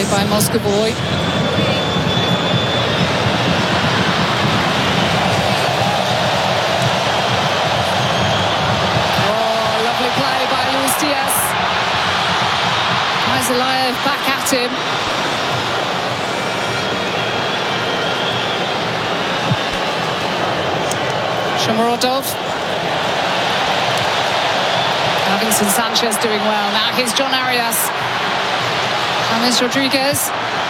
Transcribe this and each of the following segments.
play by Moscovoy. Oh, lovely play by Luis Diaz. Zelayev back at him. Shomurodov. Davinson Sanchez doing well. Now here's John Arias. James Rodriguez.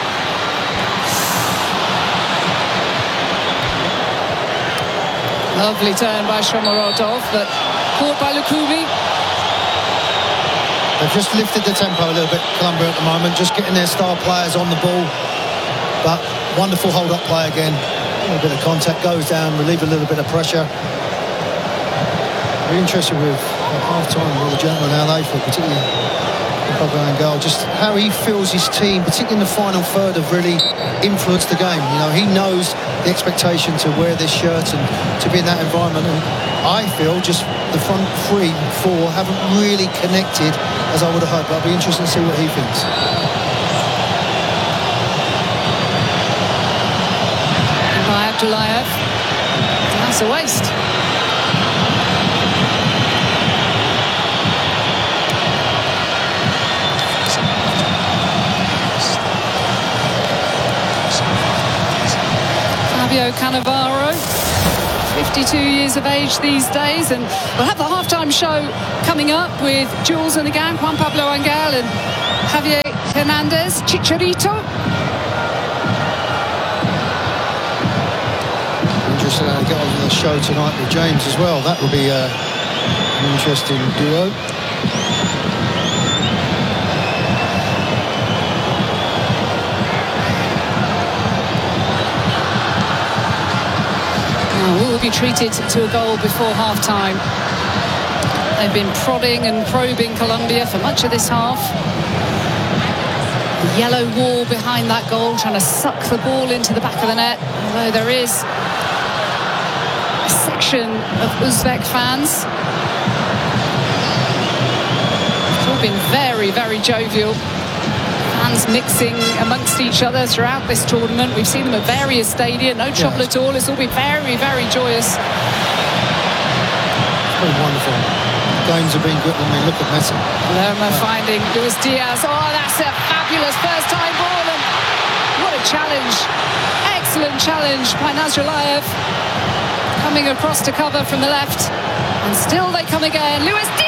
Lovely turn by Shomurodov, but caught by Lukubi. They've just lifted the tempo a little bit, Colombia, at the moment, just getting their star players on the ball. But wonderful hold-up play again. A little bit of contact, goes down, relieve a little bit of pressure. Very interested with half-time with the gentleman how they feel, particularly Pablo Angel, just how he feels his team, particularly in the final third, have really influenced the game. You know, he knows the expectation to wear this shirt and to be in that environment. And I feel just the front 3, 4 haven't really connected as I would have hoped. I'll be interested to see what he thinks. By Abdullayev. That's a waste. Fabio Cannavaro, 52 years of age these days, and we'll have the halftime show coming up with Jules and the gang, Juan Pablo Angel and Javier Hernandez, Chicharito. Interesting how to get on the show tonight with James as well. That will be an interesting duo. Will be treated to a goal before half-time. They've been prodding and probing Colombia for much of this half. The yellow wall behind that goal, trying to suck the ball into the back of the net. Although there is a section of Uzbek fans. It's all been very, very jovial. Fans mixing amongst each other throughout this tournament. We've seen them at various stadia, no trouble at all. It's all been very, very joyous. It's been wonderful. Games have been good when we look at Messi. Lerma finding Luis Diaz. Oh, that's a fabulous first-time ball. And what a challenge. Excellent challenge by Nazarbayev. Coming across to cover from the left. And still they come again. Luis Diaz!